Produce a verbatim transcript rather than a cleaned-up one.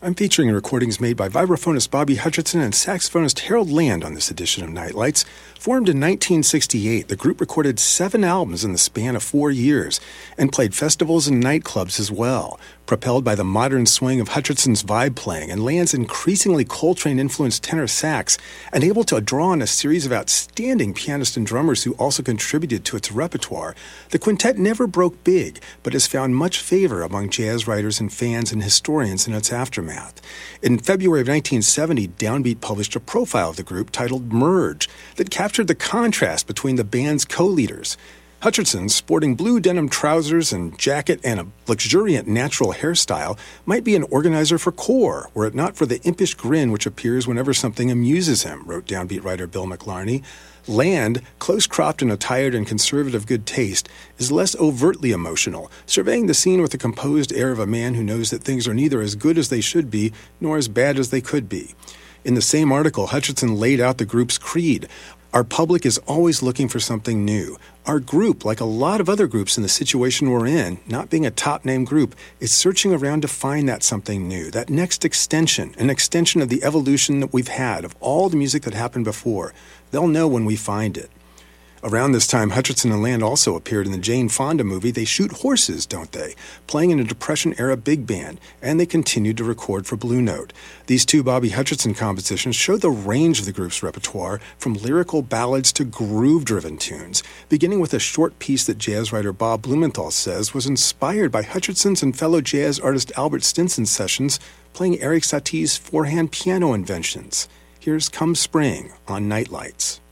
I'm featuring recordings made by vibraphonist Bobby Hutcherson and saxophonist Harold Land on this edition of Nightlights. Formed in nineteen sixty-eight, the group recorded seven albums in the span of four years and played festivals and nightclubs as well. Propelled by the modern swing of Hutcherson's vibe playing and Land's increasingly Coltrane-influenced tenor sax, and able to draw on a series of outstanding pianists and drummers who also contributed to its repertoire, the quintet never broke big, but has found much favor among jazz writers and fans and historians in its aftermath. In February of nineteen seventy, Downbeat published a profile of the group titled Merge that captured the contrast between the band's co-leaders. Hutcherson, sporting blue denim trousers and jacket and a luxuriant natural hairstyle, might be an organizer for Core, were it not for the impish grin which appears whenever something amuses him, wrote Downbeat writer Bill McLarney. Land, close-cropped and attired in conservative good taste, is less overtly emotional, surveying the scene with the composed air of a man who knows that things are neither as good as they should be nor as bad as they could be. In the same article, Hutcherson laid out the group's creed. Our public is always looking for something new. Our group, like a lot of other groups in the situation we're in, not being a top-name group, is searching around to find that something new, that next extension, an extension of the evolution that we've had, of all the music that happened before. They'll know when we find it. Around this time, Hutcherson and Land also appeared in the Jane Fonda movie They Shoot Horses, Don't They?, playing in a Depression-era big band, and they continued to record for Blue Note. These two Bobby Hutcherson compositions show the range of the group's repertoire, from lyrical ballads to groove-driven tunes, beginning with a short piece that jazz writer Bob Blumenthal says was inspired by Hutcherson's and fellow jazz artist Albert Stinson's sessions playing Erik Satie's four-hand piano inventions. Here's Come Spring on Nightlights.